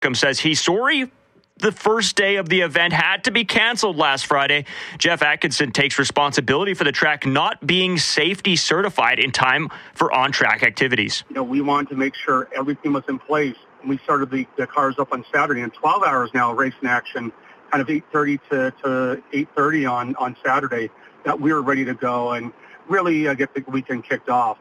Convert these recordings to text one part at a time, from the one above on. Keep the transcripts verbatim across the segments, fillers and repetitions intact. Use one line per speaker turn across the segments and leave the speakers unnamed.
says he's sorry the first day of the event had to be canceled last Friday. Jeff Atkinson takes responsibility for the track not being safety certified in time for on-track activities.
You know, we wanted to make sure everything was in place. We started the, the cars up on Saturday, and twelve hours now racing action, kind of eight thirty to, to eight thirty on, on Saturday, that we were ready to go and really uh, get the weekend kicked off.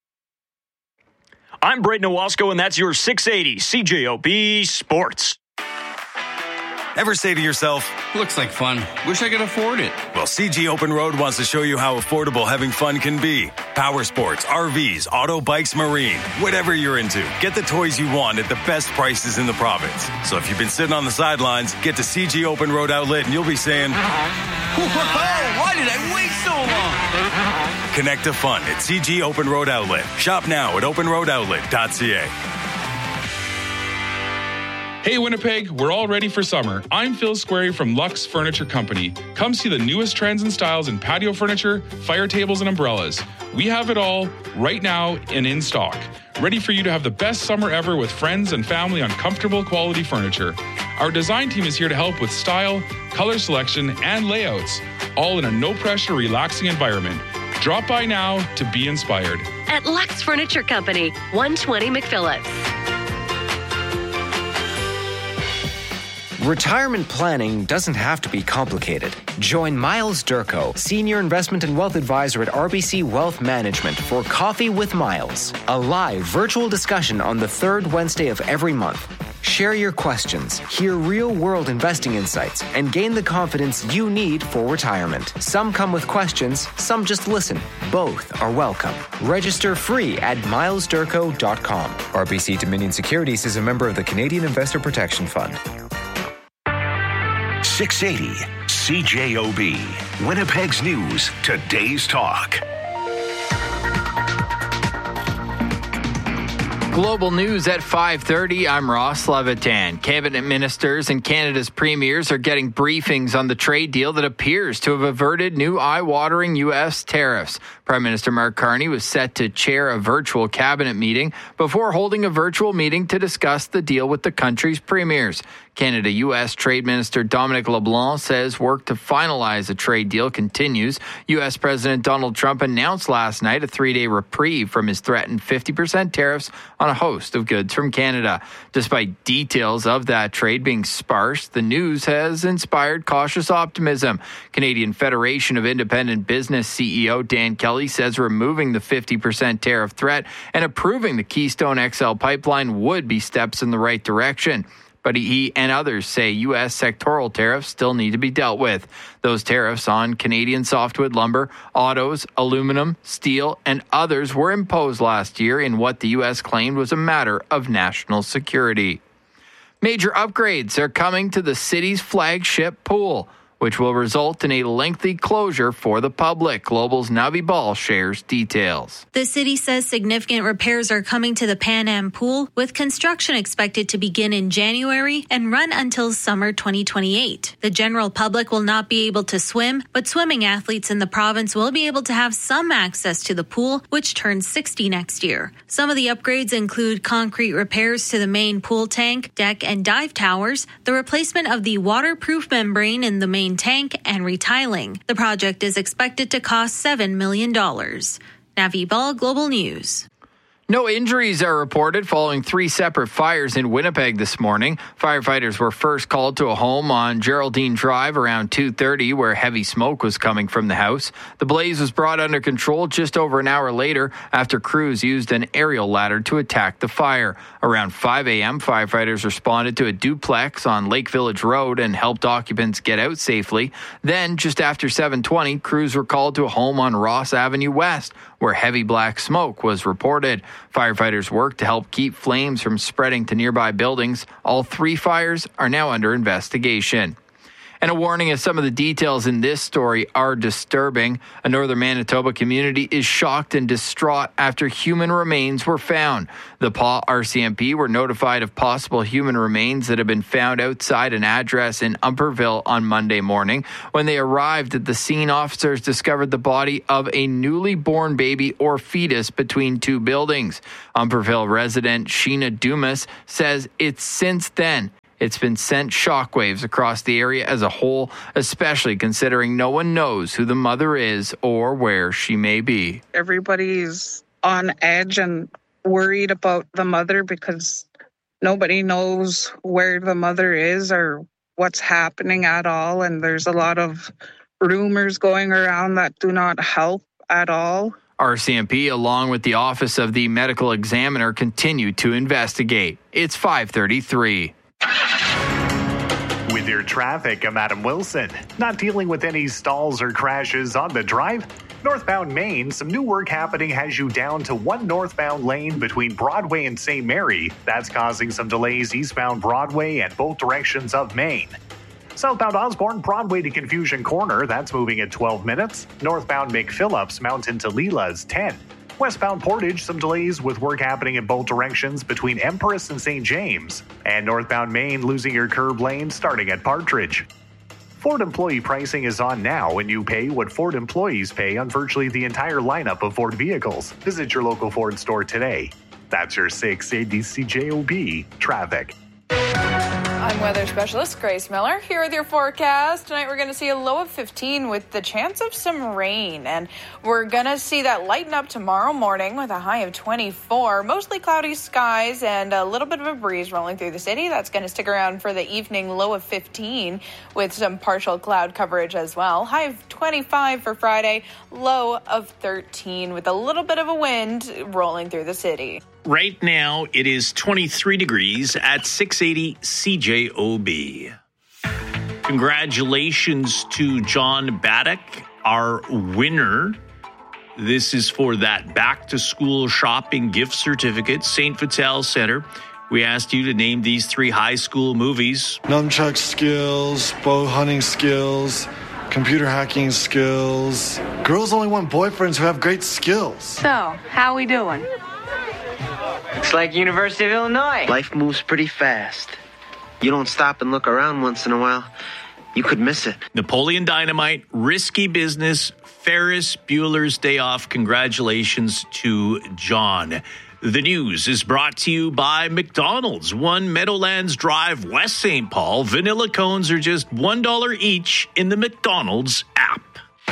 I'm Braden Owalsko, and that's your six eighty C J O B Sports.
Ever say to yourself,
looks like fun. Wish I could afford it.
Well, C G Open Road wants to show you how affordable having fun can be. Power sports, R Vs, auto bikes, marine, whatever you're into. Get the toys you want at the best prices in the province. So if you've been sitting on the sidelines, get to C G Open Road Outlet and you'll be saying,
why did I wait so long?
Connect to fun at C G Open Road Outlet. Shop now at open road outlet dot c a.
Hey Winnipeg, we're all ready for summer. I'm Phil Squarey from Lux Furniture Company. Come see the newest trends and styles in patio furniture, fire tables, and umbrellas. We have it all right now and in stock. Ready for you to have the best summer ever with friends and family on comfortable quality furniture. Our design team is here to help with style, color selection, and layouts, all in a no-pressure, relaxing environment. Drop by now to be inspired.
At Lux Furniture Company, one twenty McPhillips.
Retirement planning doesn't have to be complicated. Join Miles Durko, Senior Investment and Wealth Advisor at R B C Wealth Management for Coffee with Miles, a live virtual discussion on the third Wednesday of every month. Share your questions, hear real-world investing insights, and gain the confidence you need for retirement. Some come with questions, some just listen. Both are welcome. Register free at miles durko dot com. R B C Dominion Securities is a member of the Canadian Investor Protection Fund.
six eighty C J O B, Winnipeg's News, Today's Talk.
Global news at five thirty. I'm Ross Levitan. Cabinet ministers and Canada's premiers are getting briefings on the trade deal that appears to have averted new eye-watering U S tariffs. Prime Minister Mark Carney was set to chair a virtual cabinet meeting before holding a virtual meeting to discuss the deal with the country's premiers. Canada-U S Trade Minister Dominic LeBlanc says work to finalize a trade deal continues. U S President Donald Trump announced last night a three-day reprieve from his threatened fifty percent tariffs on a host of goods from Canada. Despite details of that trade being sparse, the news has inspired cautious optimism. Canadian Federation of Independent Business C E O Dan Kelly says removing the fifty percent tariff threat and approving the Keystone X L pipeline would be steps in the right direction. But he and others say U S sectoral tariffs still need to be dealt with. Those tariffs on Canadian softwood lumber, autos, aluminum, steel, and others were imposed last year in what the U S claimed was a matter of national security. Major upgrades are coming to the city's flagship pool, which will result in a lengthy closure for the public. Global's Navi Ball shares details.
The city says significant repairs are coming to the Pan Am pool, with construction expected to begin in January and run until summer twenty twenty-eight. The general public will not be able to swim, but swimming athletes in the province will be able to have some access to the pool, which turns sixty next year. Some of the upgrades include concrete repairs to the main pool tank, deck, and dive towers, the replacement of the waterproof membrane in the main tank, and retiling. The project is expected to cost seven million dollars. Navi Ball, Global News.
No injuries are reported following three separate fires in Winnipeg this morning. Firefighters were first called to a home on Geraldine Drive around two thirty, where heavy smoke was coming from the house. The blaze was brought under control just over an hour later after crews used an aerial ladder to attack the fire. Around five a.m., firefighters responded to a duplex on Lake Village Road and helped occupants get out safely. Then, just after seven twenty, crews were called to a home on Ross Avenue West, where heavy black smoke was reported. Firefighters worked to help keep flames from spreading to nearby buildings. All three fires are now under investigation. And a warning, as some of the details in this story are disturbing. A northern Manitoba community is shocked and distraught after human remains were found. The Paw R C M P were notified of possible human remains that have been found outside an address in Umperville on Monday morning. When they arrived at the scene, officers discovered the body of a newly born baby or fetus between two buildings. Umperville resident Sheena Dumas says it's since then it's been sent shockwaves across the area as a whole, especially considering no one knows who the mother is or where she may be.
Everybody's on edge and worried about the mother because nobody knows where the mother is or what's happening at all. And there's a lot of rumors going around that do not help at all.
R C M P, along with the Office of the Medical Examiner, continue to investigate. It's five thirty-three.
With your traffic, I'm Adam Wilson. Not dealing with any stalls or crashes on the drive? Northbound Maine, some new work happening has you down to one northbound lane between Broadway and Saint Mary. That's causing some delays eastbound Broadway and both directions of Maine. Southbound Osborne, Broadway to Confusion Corner, that's moving at twelve minutes. Northbound McPhillips, Mountain to Leela's ten. Westbound Portage, some delays with work happening in both directions between Empress and Saint James. And northbound Maine, losing your curb lane starting at Partridge. Ford employee pricing is on now, and you pay what Ford employees pay on virtually the entire lineup of Ford vehicles. Visit your local Ford store today. That's your six eighty C J O B traffic.
I'm weather specialist Grace Miller here with your forecast. Tonight we're going to see a low of fifteen with the chance of some rain, and we're going to see that lighten up tomorrow morning with a high of twenty-four. Mostly cloudy skies and a little bit of a breeze rolling through the city. That's going to stick around for the evening, low of fifteen with some partial cloud coverage as well. High of twenty-five for Friday, low of thirteen with a little bit of a wind rolling through the city.
Right now, it is twenty-three degrees at six eighty C J O B. Congratulations to John Baddock, our winner. This is for that back-to-school shopping gift certificate, Saint Vital Center. We asked you to name these three high school movies.
Nunchuck skills, bow hunting skills, computer hacking skills. Girls only want boyfriends who have great skills.
So, how we doing?
Looks like University of Illinois.
Life moves pretty fast. You don't stop and look around once in a while, you could miss it.
Napoleon Dynamite, Risky Business, Ferris Bueller's Day Off. Congratulations to John. The news is brought to you by McDonald's. One Meadowlands Drive, West Saint Paul. Vanilla cones are just one dollar each in the McDonald's app.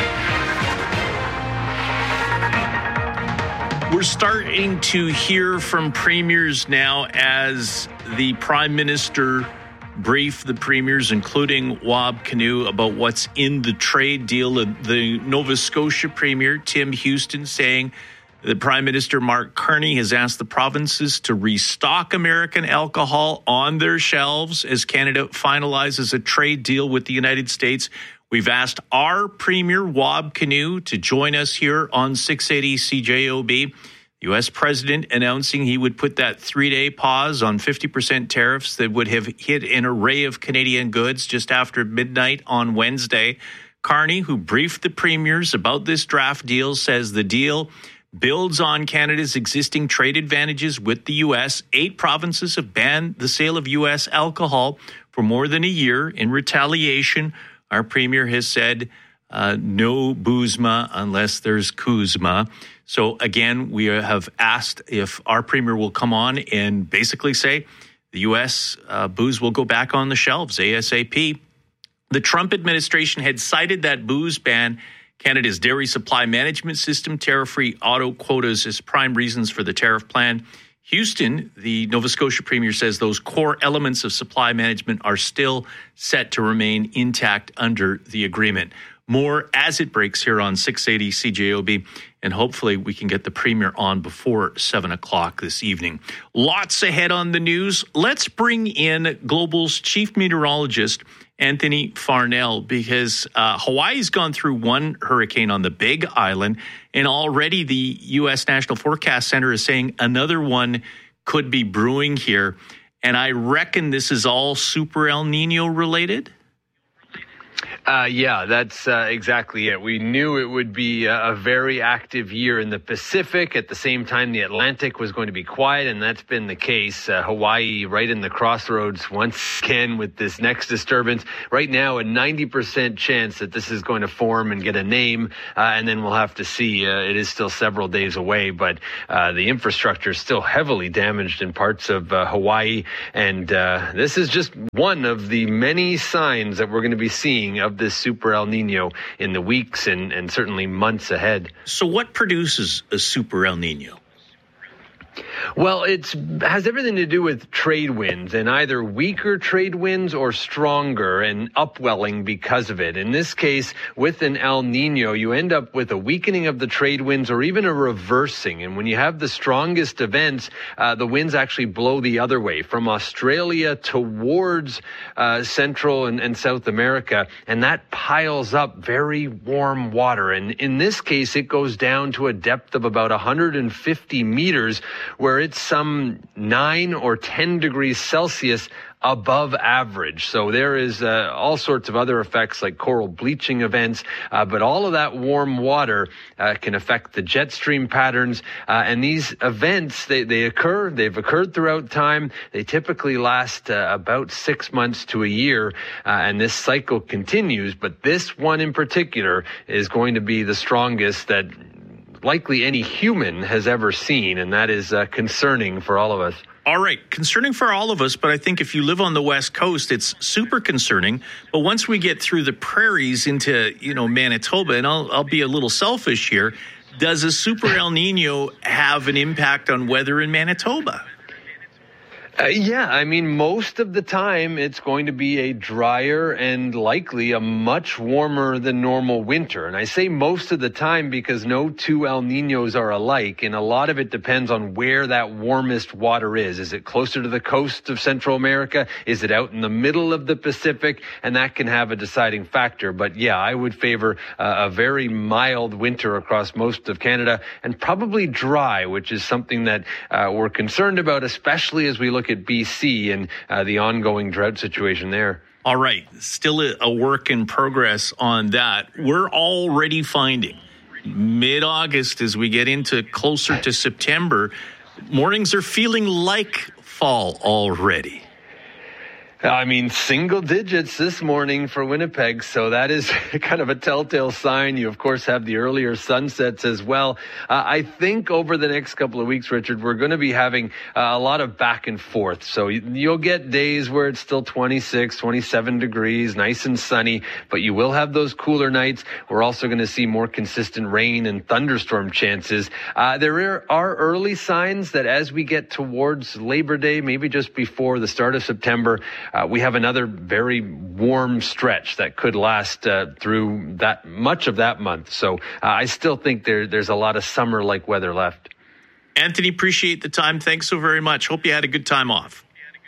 We're starting to hear from premiers now as the Prime Minister briefed the premiers, including Wab Kinew, about what's in the trade deal. The Nova Scotia Premier, Tim Houston, saying that Prime Minister Mark Carney has asked the provinces to restock American alcohol on their shelves as Canada finalizes a trade deal with the United States. We've asked our Premier, Wab Kinew, to join us here on six eighty C J O B. U S President announcing he would put that three-day pause on fifty percent tariffs that would have hit an array of Canadian goods just after midnight on Wednesday. Carney, who briefed the premiers about this draft deal, says the deal builds on Canada's existing trade advantages with the U S. Eight provinces have banned the sale of U S alcohol for more than a year in retaliation. Our premier has said uh, no boozma unless there's Kuzma. So again, we have asked if our premier will come on and basically say the U S uh, booze will go back on the shelves ASAP. The Trump administration had cited that booze ban, Canada's dairy supply management system, tariff-free auto quotas as prime reasons for the tariff plan. Houston, the Nova Scotia premier, says those core elements of supply management are still set to remain intact under the agreement. More as it breaks here on six eighty C J O B, and hopefully we can get the premier on before seven o'clock this evening. Lots ahead on the news. Let's bring in Global's chief meteorologist, Anthony Farnell, because uh, Hawaii's gone through one hurricane on the Big Island, and already the U S National Forecast Center is saying another one could be brewing here. And I reckon this is all super El Nino related.
Uh, yeah, that's uh, exactly it. We knew it would be a, a very active year in the Pacific. At the same time, the Atlantic was going to be quiet, and that's been the case. Uh, Hawaii right in the crossroads once again with this next disturbance. Right now, a ninety percent chance that this is going to form and get a name, uh, and then we'll have to see. Uh, it is still several days away, but uh, the infrastructure is still heavily damaged in parts of uh, Hawaii, and uh, this is just one of the many signs that we're going to be seeing of this super El Nino in the weeks and, and certainly months ahead.
So what produces a super El Nino?
Well, it has everything to do with trade winds, and either weaker trade winds or stronger and upwelling because of it. In this case, with an El Nino, you end up with a weakening of the trade winds or even a reversing. And when you have the strongest events, uh, the winds actually blow the other way from Australia towards uh, Central and, and South America, and that piles up very warm water. And in this case, it goes down to a depth of about one hundred fifty meters, where it's some nine or ten degrees Celsius above average. So there is uh, all sorts of other effects like coral bleaching events, uh, but all of that warm water uh, can affect the jet stream patterns. Uh, and these events, they, they occur, they've occurred throughout time. They typically last uh, about six months to a year, uh, and this cycle continues. But this one in particular is going to be the strongest that likely any human has ever seen, and that is uh, concerning for all of us.
All right, concerning for all of us, but I think if you live on the West Coast, it's super concerning. But once we get through the prairies into, you know, Manitoba, and I'll, I'll be a little selfish here, does a super El Nino have an impact on weather in Manitoba?
Uh, yeah, I mean, most of the time it's going to be a drier and likely a much warmer than normal winter. And I say most of the time because no two El Ninos are alike, and a lot of it depends on where that warmest water is. Is it closer to the coast of Central America? Is it out in the middle of the Pacific? And that can have a deciding factor. But yeah, I would favor uh, a very mild winter across most of Canada, and probably dry, which is something that uh, we're concerned about, especially as we look at B C and uh, the ongoing drought situation there.
All right. Still a, a work in progress on that. We're already finding mid-August as we get into closer to September, mornings are feeling like fall already.
I mean, single digits this morning for Winnipeg, so that is kind of a telltale sign. You, of course, have the earlier sunsets as well. Uh, I think over the next couple of weeks, Richard, we're going to be having uh, a lot of back and forth. So you'll get days where it's still twenty-six, twenty-seven degrees, nice and sunny, but you will have those cooler nights. We're also going to see more consistent rain and thunderstorm chances. Uh, there are early signs that as we get towards Labor Day, maybe just before the start of September, Uh, we have another very warm stretch that could last uh, through that much of that month. So uh, I still think there, there's a lot of summer-like weather left.
Anthony, appreciate the time. Thanks so very much. Hope you had a good time off.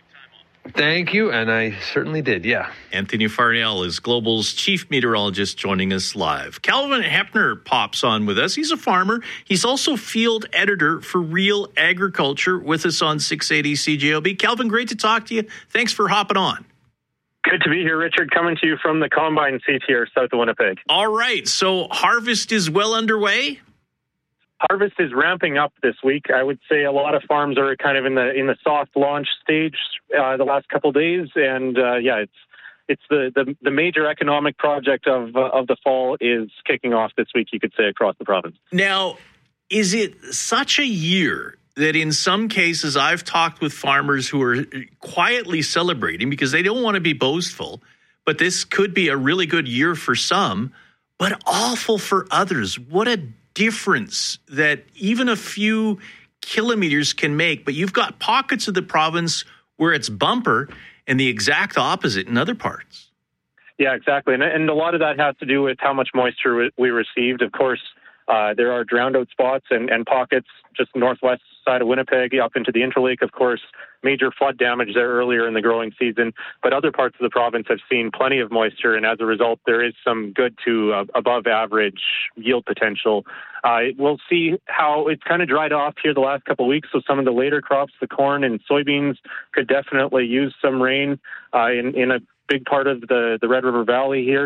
Thank you, and I certainly did, yeah.
Anthony Farnell is Global's chief meteorologist joining us live. Calvin Hepner pops on with us. He's a farmer. He's also field editor for Real Agriculture with us on six eighty C J O B. Calvin, great to talk to you. Thanks for hopping on.
Good to be here, Richard, coming to you from the combine seat here south of Winnipeg.
All right, so harvest is well underway?
Harvest is ramping up this week. I would say a lot of farms are kind of in the in the soft launch stage uh, the last couple of days, and uh, yeah, it's it's the, the the major economic project of uh, of the fall is kicking off this week. You could say across the province.
Now, is it such a year that in some cases I've talked with farmers who are quietly celebrating because they don't want to be boastful, but this could be a really good year for some, but awful for others. What a difference that even a few kilometers can make, but you've got pockets of the province where it's bumper and the exact opposite in other parts.
Yeah, exactly. And, and a lot of that has to do with how much moisture we received. Of course, uh, there are drowned out spots and, and pockets just northwest side of Winnipeg up into the Interlake, of course, major flood damage there earlier in the growing season. But other parts of the province have seen plenty of moisture, and as a result, there is some good to uh, above average yield potential. Uh, we'll see how it's kind of dried off here the last couple of weeks, so some of the later crops, the corn and soybeans, could definitely use some rain uh, in, in a big part of the, the Red River Valley here.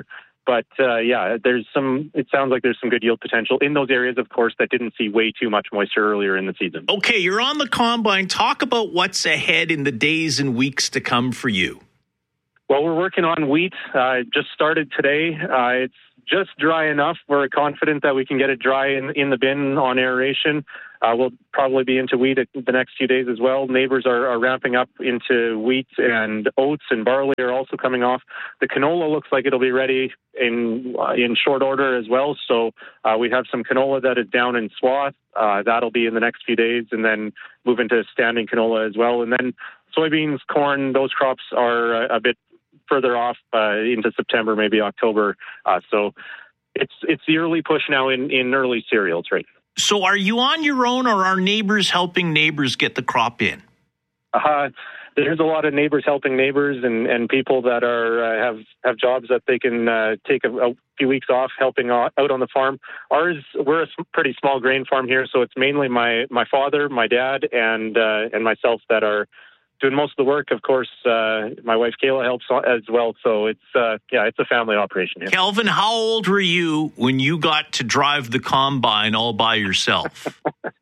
But uh, yeah, there's some. It sounds like there's some good yield potential in those areas, of course, that didn't see way too much moisture earlier in the season.
Okay, you're on the combine. Talk about what's ahead in the days and weeks to come for you.
Well, we're working on wheat. Uh, just started today. Uh, it's just dry enough. We're confident that we can get it dry in, in the bin on aeration. Uh, we'll probably be into wheat the next few days as well. Neighbors are, are ramping up into wheat, and oats and barley are also coming off. The canola looks like it'll be ready in uh, in short order as well. So uh, we have some canola that is down in swath. Uh, that'll be in the next few days, and then move into standing canola as well. And then soybeans, corn, those crops are a, a bit further off uh, into September, maybe October. Uh, so it's it's the early push now in, in early cereals, right?
So are you on your own, or are neighbors helping neighbors get the crop in?
Uh, there's a lot of neighbors helping neighbors, and, and people that are uh, have have jobs that they can uh, take a, a few weeks off helping out on the farm. Ours, we're a pretty small grain farm here, so it's mainly my, my father, my dad, and uh, and myself that are doing most of the work. Of course, uh, my wife Kayla helps as well. So it's uh, yeah, it's a family operation here.
Kelvin, how old were you when you got to drive the combine all by yourself?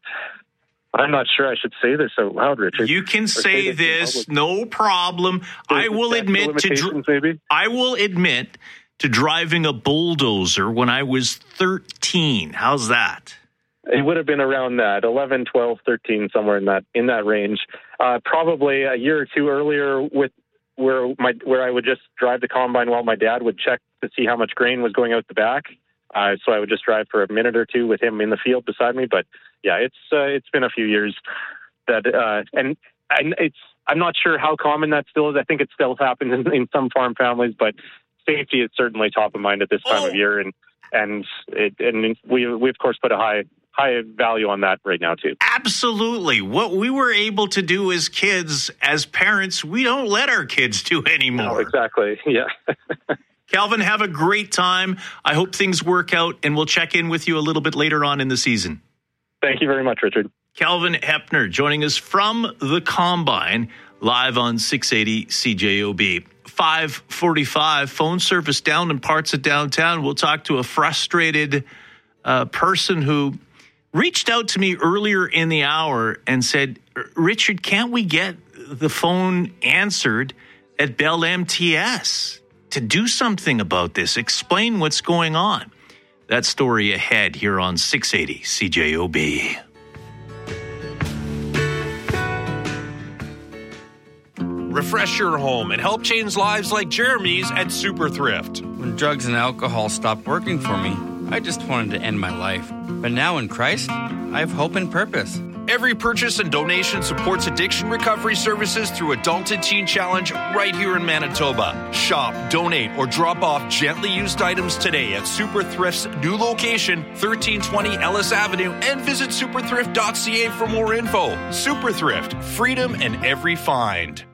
I'm not sure I should say this out loud, Richard.
You can say this, no problem. I will admit to dr-
maybe?
I will admit to driving a bulldozer when I was thirteen. How's that?
It would have been around that, eleven, twelve, thirteen, somewhere in that in that range. Uh, probably a year or two earlier, with where my where I would just drive the combine while my dad would check to see how much grain was going out the back. Uh, so I would just drive for a minute or two with him in the field beside me. But yeah, it's uh, it's been a few years that, uh, and, and it's I'm not sure how common that still is. I think it still happens in, in some farm families, but safety is certainly top of mind at this time oh. of year, and and it, and we we of course put a high. high value on that right now, too.
Absolutely. What we were able to do as kids, as parents, we don't let our kids do anymore.
No, exactly. Yeah.
Calvin, have a great time. I hope things work out, and we'll check in with you a little bit later on in the season.
Thank you very much, Richard.
Calvin Hepner joining us from the Combine, live on six eighty C J O B. five forty-five, phone service down in parts of downtown. We'll talk to a frustrated uh, person who reached out to me earlier in the hour and said, Richard, can't we get the phone answered at Bell M T S to do something about this? Explain what's going on. That story ahead here on six eighty C J O B.
Refresh your home and help change lives like Jeremy's at Super Thrift.
When drugs and alcohol stopped working for me, I just wanted to end my life. But now in Christ, I have hope and purpose.
Every purchase and donation supports addiction recovery services through Adult and Teen Challenge right here in Manitoba. Shop, donate, or drop off gently used items today at Super Thrift's new location, thirteen twenty Ellis Avenue, and visit super thrift dot c a for more info. Super Thrift, freedom in every find.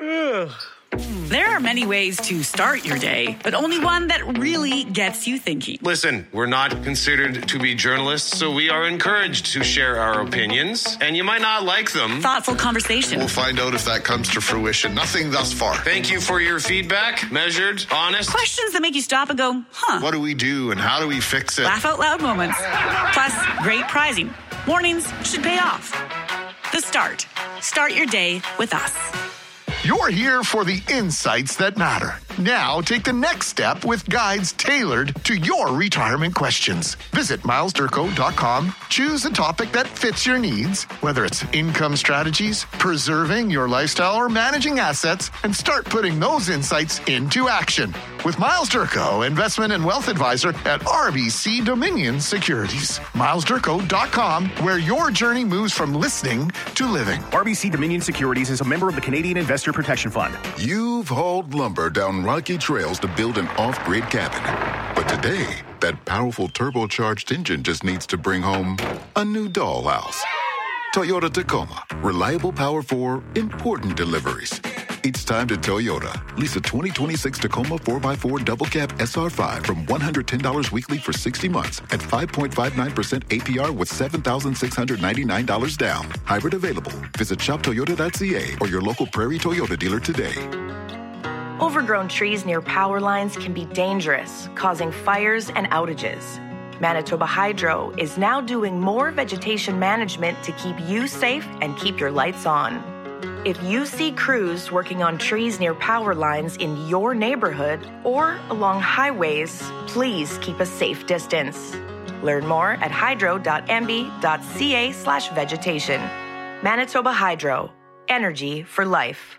There are many ways to start your day, but only one that really gets you thinking.
Listen, we're not considered to be journalists, so we are encouraged to share our opinions, and you might not like them.
Thoughtful conversation.
We'll find out if that comes to fruition. Nothing thus far.
Thank you for your feedback. Measured, honest.
Questions that make you stop and go, huh.
What do we do and how do we fix it?
Laugh out loud moments. Plus, great prizing. Mornings should pay off. The Start. Start your day with us.
You're here for the insights that matter. Now take the next step with guides tailored to your retirement questions. Visit miles durko dot com. Choose a topic that fits your needs, whether it's income strategies, preserving your lifestyle, or managing assets, and start putting those insights into action. With Miles Durko, investment and wealth advisor at R B C Dominion Securities. miles durko dot com, where your journey moves from listening to living.
R B C Dominion Securities is a member of the Canadian Investor Protection Fund.
You've hauled lumber down rocky trails to build an off-grid cabin. But today, that powerful turbocharged engine just needs to bring home a new dollhouse. Toyota Tacoma. Reliable power for important deliveries. It's time to Toyota. Lease a twenty twenty-six Tacoma four by four Double Cab S R five from one hundred ten dollars weekly for sixty months at five point five nine percent A P R with seven thousand six hundred ninety-nine dollars down. Hybrid available. Visit shop toyota dot c a or your local Prairie Toyota dealer today.
Over
Overgrown trees near power lines can be dangerous, causing fires and outages. Manitoba Hydro is now doing more vegetation management to keep you safe and keep your lights on. If you see crews working on trees near power lines in your neighborhood or along highways, please keep a safe distance. Learn more at hydro.mb.ca slash vegetation. Manitoba Hydro. Energy for life.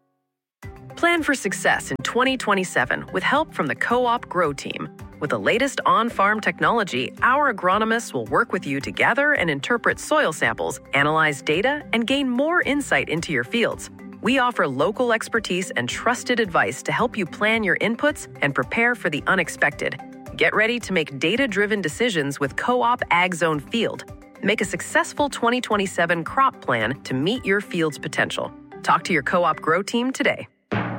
Plan for success in twenty twenty-seven with help from the Co-op Grow Team. With the latest on-farm technology, our agronomists will work with you to gather and interpret soil samples, analyze data, and gain more insight into your fields. We offer local expertise and trusted advice to help you plan your inputs and prepare for the unexpected. Get ready to make data-driven decisions with Co-op Ag Zone Field. Make a successful twenty twenty-seven crop plan to meet your field's potential. Talk to your Co-op Grow Team today.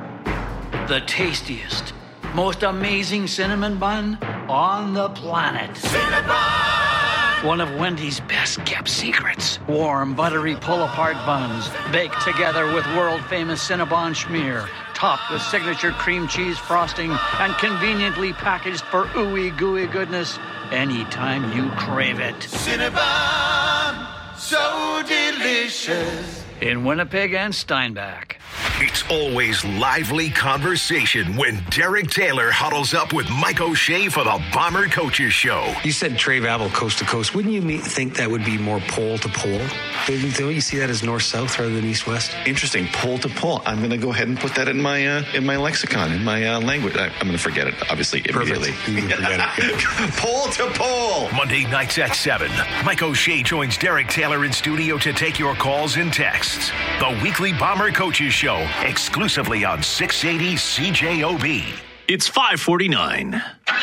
The tastiest, most amazing cinnamon bun on the planet. Cinnabon! One of Wendy's best-kept secrets. Warm, buttery pull-apart buns, baked together with world-famous Cinnabon schmear, topped with signature cream cheese frosting, and conveniently packaged for ooey gooey goodness anytime you crave it.
Cinnabon, so delicious.
In Winnipeg and Steinbach.
It's always lively conversation when Derek Taylor huddles up with Mike O'Shea for the Bomber Coaches Show.
You said Trey Babel coast to coast. Wouldn't you think that would be more pole to pole? Don't you see that as north-south rather than east-west?
Interesting. Pole to pole. I'm going to go ahead and put that in my uh, in my lexicon, in my uh, language. I, I'm going to forget it, obviously, immediately.
Forget it.
Pole to pole.
Monday nights at seven. Mike O'Shea joins Derek Taylor in studio to take your calls and texts. The weekly Bomber Coaches Show, exclusively on six eighty C J O B.
It's five forty-nine.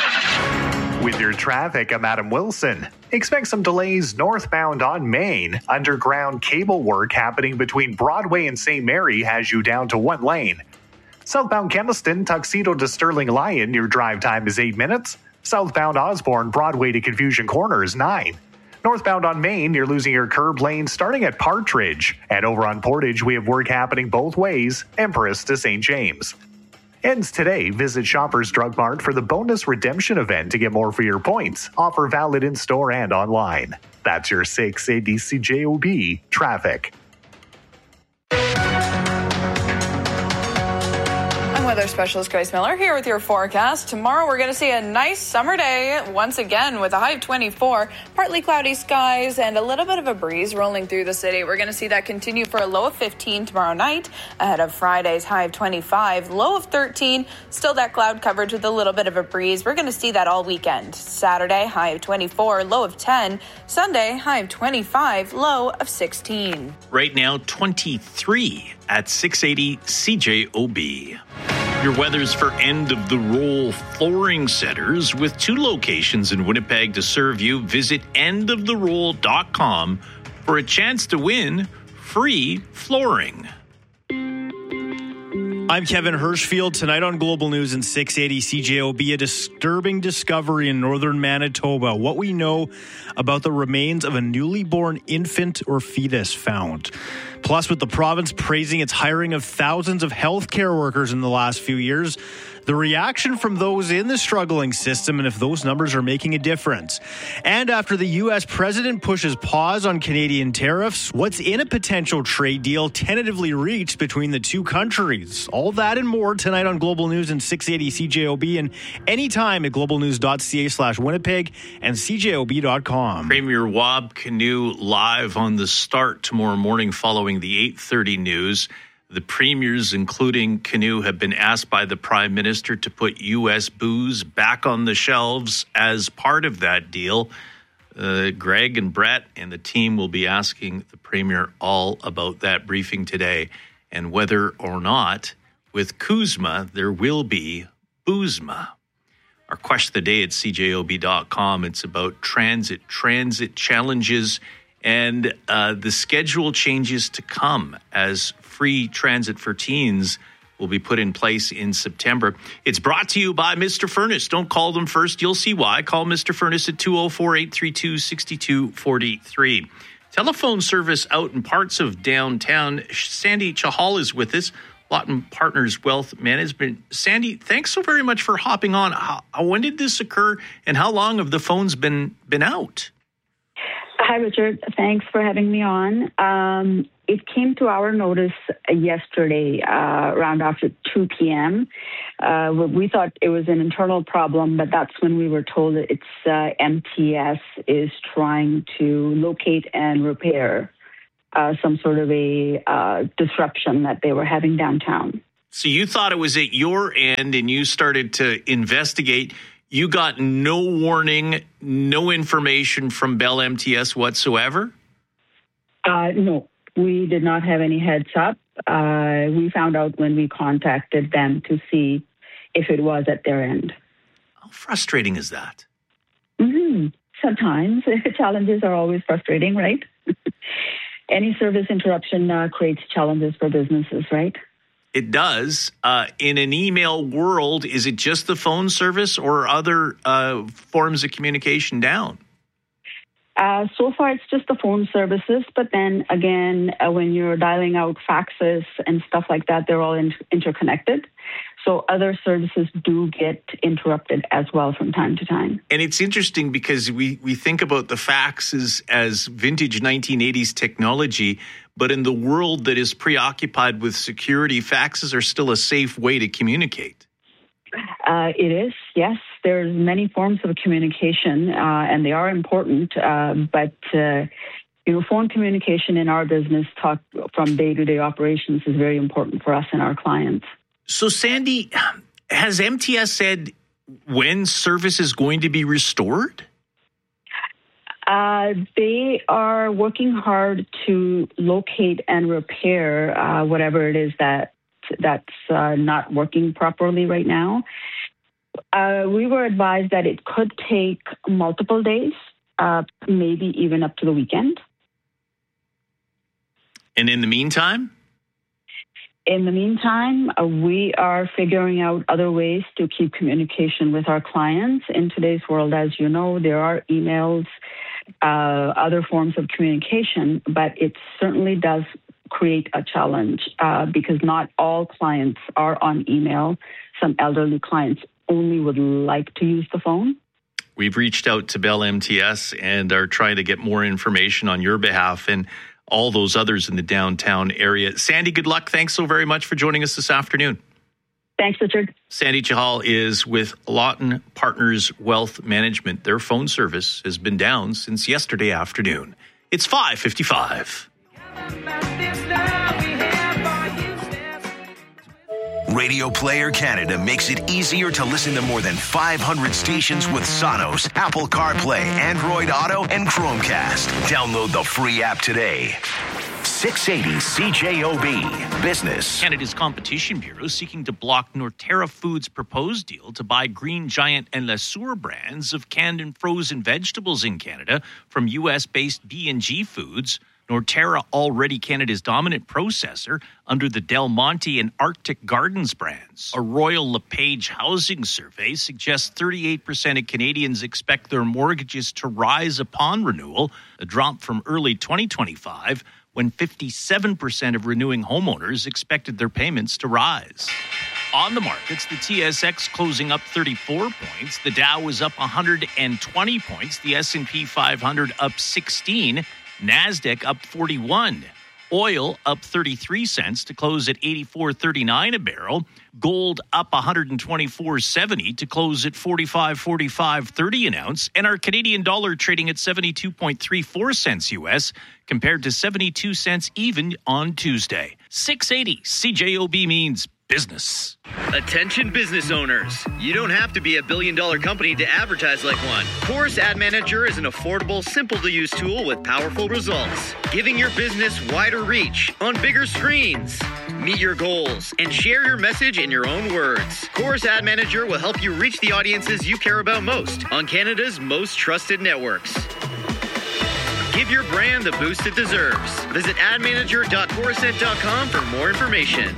With your traffic, I'm Adam Wilson. Expect some delays northbound on Main. Underground cable work happening between Broadway and Saint Mary has you down to one lane. Southbound Keniston, Tuxedo to Sterling Lyon, your drive time is eight minutes. Southbound Osborne, Broadway to Confusion Corner is nine. Northbound on Main, you're losing your curb lane starting at Partridge. And over on Portage, we have work happening both ways, Empress to Saint James. Ends today. Visit Shoppers Drug Mart for the bonus redemption event to get more for your points. Offer valid in-store and online. That's your six eighty C J O B traffic.
Weather specialist Grace Miller here with your forecast. Tomorrow we're going to see a nice summer day once again with a high of twenty-four, partly cloudy skies and a little bit of a breeze rolling through the city. We're going to see that continue for a low of fifteen tomorrow night ahead of Friday's high of twenty-five, low of thirteen, still that cloud coverage with a little bit of a breeze. We're going to see that all weekend. Saturday, high of twenty-four, low of ten. Sunday, high of twenty-five, low of sixteen.
Right now, twenty-three at six eighty C J O B. Your weather's for End of the Roll Flooring Centers with two locations in Winnipeg to serve you. Visit end of the roll dot com for a chance to win free flooring.
I'm Kevin Hirschfield. Tonight on Global News and six eighty C J O B, a disturbing discovery in northern Manitoba. What we know about the remains of a newly born infant or fetus found. Plus, with the province praising its hiring of thousands of healthcare workers in the last few years, the reaction from those in the struggling system and if those numbers are making a difference. And after the U S president pushes pause on Canadian tariffs, what's in a potential trade deal tentatively reached between the two countries? All that and more tonight on Global News and six eighty C J O B and anytime at globalnews.ca slash Winnipeg and C J O B dot com.
Premier Wab Kinew live on the Start tomorrow morning following the eight thirty news. The premiers, including Kinew, have been asked by the Prime Minister to put U S booze back on the shelves as part of that deal. Uh, Greg and Brett and the team will be asking the Premier all about that briefing today and whether or not, with Kuzma, there will be boozma. Our question of the day at C J O B dot com, it's about transit, transit challenges, and uh, the schedule changes to come as free transit for teens will be put in place in September. It's brought to you by Mister Furnace. Don't call them first. You'll see why. Call Mister Furnace at two oh four, eight three two, six two four three. Telephone service out in parts of downtown. Sandy Chahal is with us. Lawton Partners Wealth Management. Sandy, thanks so very much for hopping on. How, when did this occur, and how long have the phones been been out?
Hi, Richard. Thanks for having me on. Um, it came to our notice yesterday uh, around after two p.m. Uh, we thought it was an internal problem, but that's when we were told that it's uh, M T S is trying to locate and repair uh, some sort of a uh, disruption that they were having downtown.
So you thought it was at your end and you started to investigate. You got no warning, no information from Bell M T S whatsoever?
Uh, no, we did not have any heads up. Uh, we found out when we contacted them to see if it was at their end.
How frustrating is that?
Mm-hmm. Sometimes challenges are always frustrating, right? Any service interruption uh, creates challenges for businesses, right?
It does. Uh, in an email world, is it just the phone service or other uh, forms of communication down?
Uh, so far, it's just the phone services. But then again, uh, when you're dialing out faxes and stuff like that, they're all in- interconnected. So other services do get interrupted as well from time to time.
And it's interesting because we, we think about the fax as, as vintage nineteen eighties technology, but in the world that is preoccupied with security, faxes are still a safe way to communicate.
Uh, it is, yes. There's many forms of communication, uh, and they are important. Uh, but, uh, you know, phone communication in our business, talk from day-to-day operations, is very important for us and our clients.
So, Sandy, has M T S said when service is going to be restored?
Uh, they are working hard to locate and repair uh, whatever it is that that's uh, not working properly right now. Uh, we were advised that it could take multiple days, uh, maybe even up to the weekend.
And in the meantime?
In the meantime, uh, we are figuring out other ways to keep communication with our clients. In today's world, as you know, there are emails, uh, other forms of communication, but it certainly does create a challenge uh, because not all clients are on email. Some elderly clients only would like to use the phone.
We've reached out to Bell M T S and are trying to get more information on your behalf and all those others in the downtown area. Sandy, good luck. Thanks so very much for joining us this afternoon.
Thanks, Richard.
Sandy Chahal is with Lawton Partners Wealth Management. Their phone service has been down since yesterday afternoon. It's five fifty-five.
Radio Player Canada makes it easier to listen to more than five hundred stations with Sonos, Apple CarPlay, Android Auto, and Chromecast. Download the free app today. six eighty C J O B Business.
Canada's Competition Bureau seeking to block Norterra Foods' proposed deal to buy Green Giant and Le Sueur brands of canned and frozen vegetables in Canada from U S-based B and G Foods. Norterra, already Canada's dominant processor under the Del Monte and Arctic Gardens brands. A Royal LePage housing survey suggests thirty-eight percent of Canadians expect their mortgages to rise upon renewal, a drop from early twenty twenty-five, when fifty-seven percent of renewing homeowners expected their payments to rise. On the markets, the T S X closing up thirty-four points. The Dow was up one hundred twenty points. The S and P five hundred up sixteen. NASDAQ up forty-one. Oil up thirty-three cents to close at eighty-four thirty-nine a barrel. Gold up one twenty-four seventy to close at forty-five forty-five thirty an ounce. And our Canadian dollar trading at seventy-two point three four cents U S compared to seventy-two cents even on Tuesday. six eighty C J O B means business.
Attention business owners. You don't have to be a billion dollar company to advertise like one. Chorus Ad Manager is an affordable, simple to use tool with powerful results, giving your business wider reach on bigger screens. Meet your goals and share your message in your own words. Chorus Ad Manager will help you reach the audiences you care about most on Canada's most trusted networks. Give your brand the boost it deserves. Visit ad manager dot chorused dot com for more information.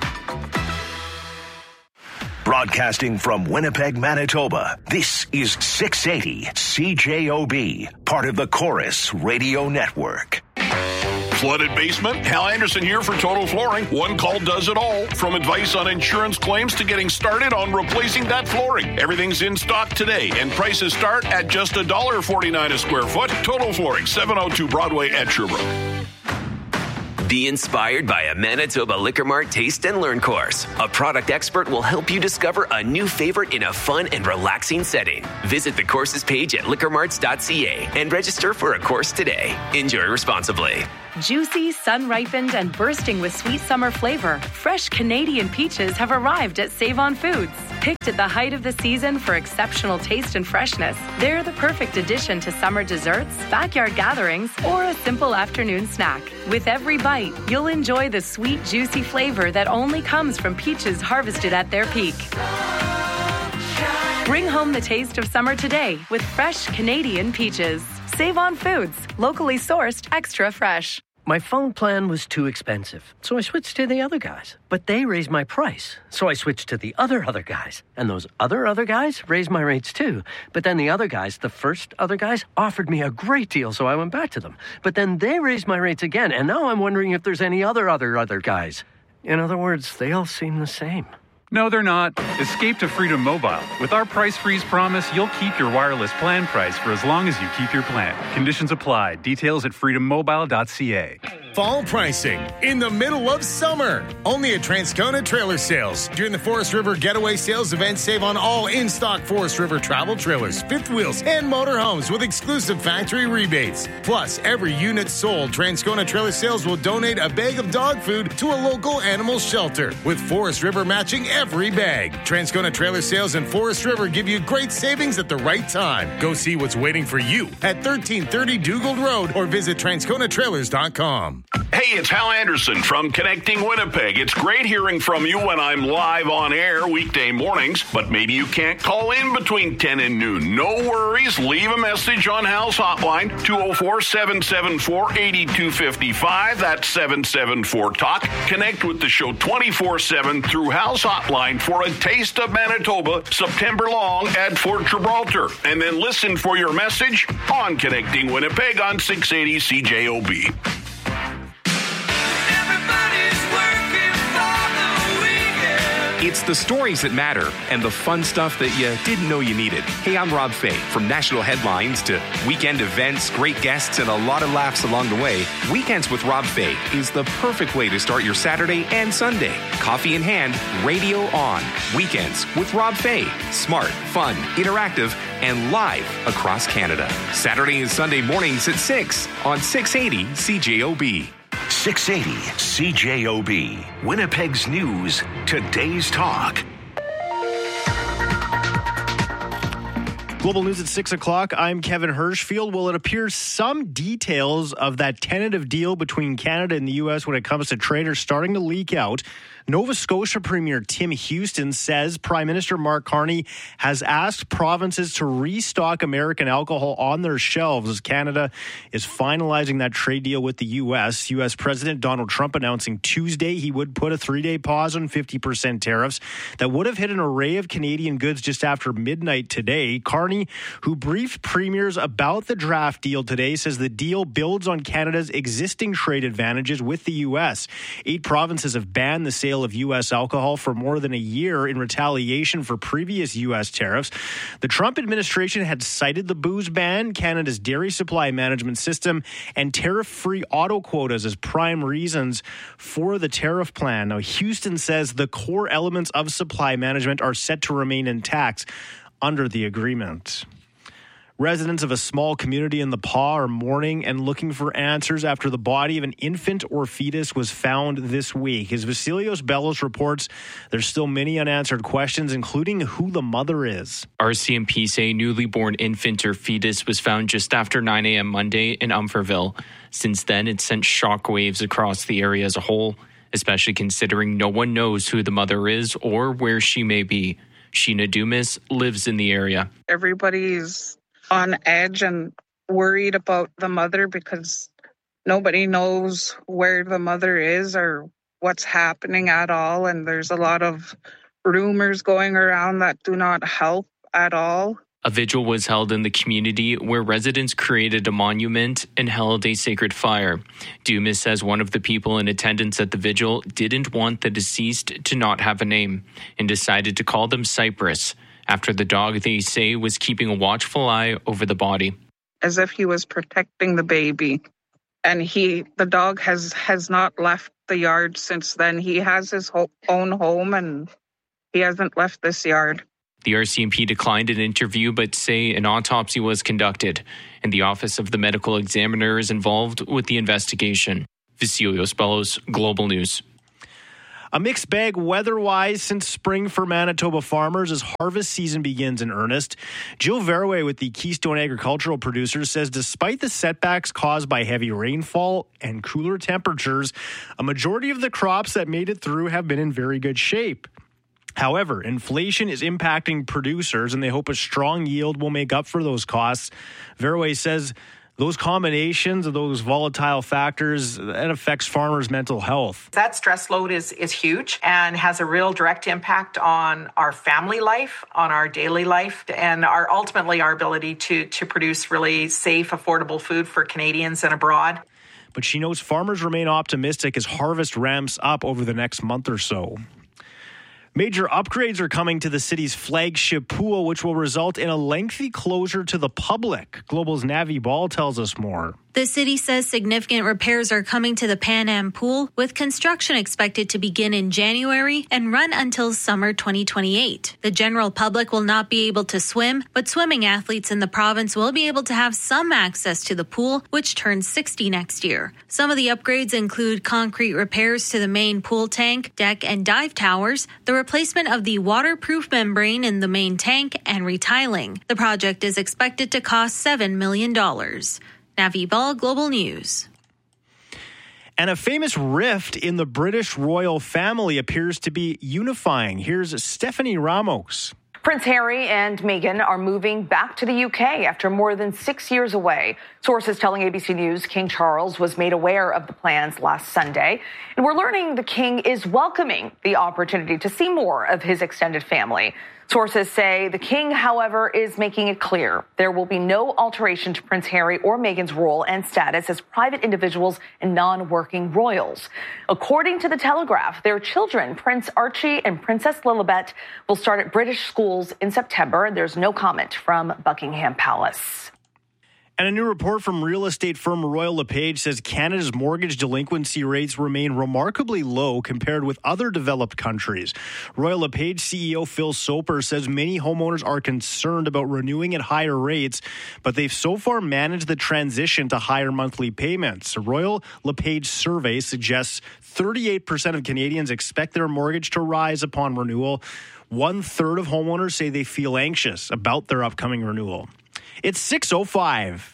Broadcasting from Winnipeg, Manitoba, this is six eighty C J O B, part of the Chorus Radio Network.
Flooded basement? Hal Anderson here for Total Flooring. One call does it all. From advice on insurance claims to getting started on replacing that flooring. Everything's in stock today, and prices start at just one dollar forty-nine a square foot. Total Flooring, seven oh two Broadway at Sherbrooke.
Be inspired by a Manitoba Liquor Mart Taste and Learn course. A product expert will help you discover a new favorite in a fun and relaxing setting. Visit the courses page at liquor marts dot c a and register for a course today. Enjoy responsibly.
Juicy, sun-ripened, and bursting with sweet summer flavor, fresh Canadian peaches have arrived at Save-On Foods. Picked at the height of the season for exceptional taste and freshness, they're the perfect addition to summer desserts, backyard gatherings, or a simple afternoon snack. With every bite, you'll enjoy the sweet, juicy flavor that only comes from peaches harvested at their peak. Bring home the taste of summer today with fresh Canadian peaches. Save-On Foods, locally sourced, extra fresh.
My phone plan was too expensive, so I switched to the other guys. But they raised my price, so I switched to the other other guys. And those other other guys raised my rates too. But then the other guys, the first other guys, offered me a great deal, so I went back to them. But then they raised my rates again, and now I'm wondering if there's any other other other guys. In other words, they all seem the same.
No, they're not. Escape to Freedom Mobile. With our price freeze promise, you'll keep your wireless plan price for as long as you keep your plan. Conditions apply. Details at freedom mobile dot c a.
Fall pricing in the middle of summer. Only at Transcona Trailer Sales. During the Forest River Getaway Sales event, save on all in-stock Forest River travel trailers, fifth wheels, and motorhomes with exclusive factory rebates. Plus, every unit sold, Transcona Trailer Sales will donate a bag of dog food to a local animal shelter, with Forest River matching every bag. Transcona Trailer Sales and Forest River give you great savings at the right time. Go see what's waiting for you at thirteen thirty Dugald Road or visit transcona trailers dot com.
Hey, it's Hal Anderson from Connecting Winnipeg. It's great hearing from you when I'm live on air weekday mornings, but maybe you can't call in between ten and noon. No worries. Leave a message on Hal's hotline, two oh four, seven seven four, eight two five five. That's seven seven four talk. Connect with the show twenty-four seven through Hal's hotline for a taste of Manitoba September long at Fort Gibraltar. And then listen for your message on Connecting Winnipeg on six eighty C J O B.
It's the stories that matter and the fun stuff that you didn't know you needed. Hey, I'm Rob Fay. From national headlines to weekend events, great guests, and a lot of laughs along the way, Weekends with Rob Fay is the perfect way to start your Saturday and Sunday. Coffee in hand, radio on. Weekends with Rob Fay. Smart, fun, interactive, and live across Canada. Saturday and Sunday mornings at six on six eighty C J O B.
six eighty C J O B. Winnipeg's News, today's talk.
Global News at six o'clock. I'm Kevin Hirschfield. Well, it appears some details of that tentative deal between Canada and the U S when it comes to trade are starting to leak out. Nova Scotia Premier Tim Houston says Prime Minister Mark Carney has asked provinces to restock American alcohol on their shelves as Canada is finalizing that trade deal with the U S. U S President Donald Trump announcing Tuesday he would put a three-day pause on fifty percent tariffs that would have hit an array of Canadian goods just after midnight today. Carney, who briefed premiers about the draft deal today, says the deal builds on Canada's existing trade advantages with the U S. Eight provinces have banned the sale of U S alcohol for more than a year in retaliation for previous U S tariffs. The Trump administration had cited the booze ban, Canada's dairy supply management system, and tariff-free auto quotas as prime reasons for the tariff plan. Now, Houston says the core elements of supply management are set to remain intact under the agreement. Residents of a small community in the Pas are mourning and looking for answers after the body of an infant or fetus was found this week. As Vasilios Bellos reports, there's still many unanswered questions, including who the mother is.
R C M P say newly born infant or fetus was found just after nine a.m. Monday in Umferville. Since then, it's sent shockwaves across the area as a whole, especially considering no one knows who the mother is or where she may be. Sheena Dumas lives in the area.
Everybody's on edge and worried about the mother because nobody knows where the mother is or what's happening at all. And there's a lot of rumors going around that do not help at all.
A vigil was held in the community where residents created a monument and held a sacred fire. Dumas says one of the people in attendance at the vigil didn't want the deceased to not have a name and decided to call them Cypress after the dog, they say, was keeping a watchful eye over the body.
As if he was protecting the baby. And he, the dog has, has not left the yard since then. He has his ho- own home and he hasn't left this yard.
The R C M P declined an interview but say an autopsy was conducted and the Office of the Medical Examiner is involved with the investigation. Vicilios Bellows, Global News.
A mixed bag weather-wise since spring for Manitoba farmers as harvest season begins in earnest. Jill Verway with the Keystone Agricultural Producers says despite the setbacks caused by heavy rainfall and cooler temperatures, a majority of the crops that made it through have been in very good shape. However, inflation is impacting producers and they hope a strong yield will make up for those costs. Verway says those combinations of those volatile factors, that affects farmers' mental health.
That stress load is, is huge and has a real direct impact on our family life, on our daily life, and our ultimately our ability to, to produce really safe, affordable food for Canadians and abroad.
But she knows farmers remain optimistic as harvest ramps up over the next month or so. Major upgrades are coming to the city's flagship pool, which will result in a lengthy closure to the public. Global's Navi Ball tells us more.
The city says significant repairs are coming to the Pan Am pool, with construction expected to begin in January and run until summer twenty twenty-eight. The general public will not be able to swim, but swimming athletes in the province will be able to have some access to the pool, which turns sixty next year. Some of the upgrades include concrete repairs to the main pool tank, deck, and dive towers, the replacement of the waterproof membrane in the main tank, and retiling. The project is expected to cost seven million dollars. Navi Ball, Global News.
And a famous rift in the British royal family appears to be unifying. Here's Stephanie Ramos.
Prince Harry and Meghan are moving back to the U K after more than six years away. Sources telling A B C News King Charles was made aware of the plans last Sunday. And we're learning the king is welcoming the opportunity to see more of his extended family. Sources say the king, however, is making it clear there will be no alteration to Prince Harry or Meghan's role and status as private individuals and non-working royals. According to The Telegraph, their children, Prince Archie and Princess Lilibet, will start at British schools in September. There's no comment from Buckingham Palace.
And a new report from real estate firm Royal LePage says Canada's mortgage delinquency rates remain remarkably low compared with other developed countries. Royal LePage C E O Phil Soper says many homeowners are concerned about renewing at higher rates, but they've so far managed the transition to higher monthly payments. A Royal LePage survey suggests thirty-eight percent of Canadians expect their mortgage to rise upon renewal. One third of homeowners say they feel anxious about their upcoming renewal. It's six oh five.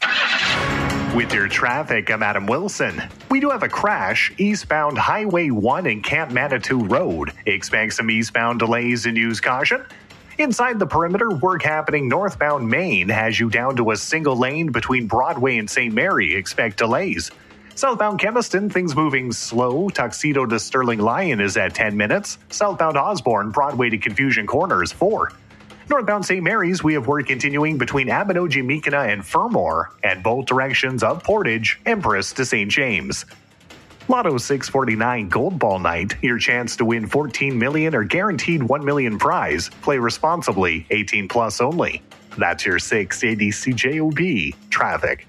With your traffic, I'm Adam Wilson. We do have a crash eastbound Highway one and Camp Manitou Road. Expect some eastbound delays and use caution. Inside the perimeter, work happening northbound Maine has you down to a single lane between Broadway and Saint Mary. Expect delays. Southbound Kemiston, things moving slow. Tuxedo to Sterling Lion is at ten minutes. Southbound Osborne, Broadway to Confusion Corner is four. Northbound Saint Mary's, we have work continuing between Abinogi, Meekina, and Fermor, and both directions of Portage, Empress to Saint James. Lotto six forty-nine Gold Ball Night, your chance to win fourteen million dollars or guaranteed one million dollars prize. Play responsibly, eighteen plus only. That's your six eighty C J O B traffic.